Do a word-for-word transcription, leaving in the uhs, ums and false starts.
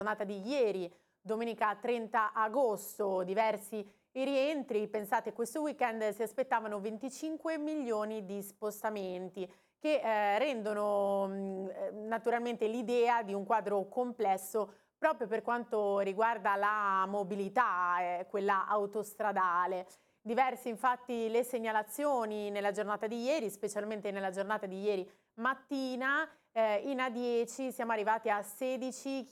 giornata di ieri, domenica trenta agosto, diversi i rientri. Pensate, questo weekend si aspettavano venticinque milioni di spostamenti che eh, rendono mh, naturalmente l'idea di un quadro complesso proprio per quanto riguarda la mobilità, eh, quella autostradale. Diverse infatti le segnalazioni nella giornata di ieri, specialmente nella giornata di ieri mattina. Eh, in A dieci siamo arrivati a sedici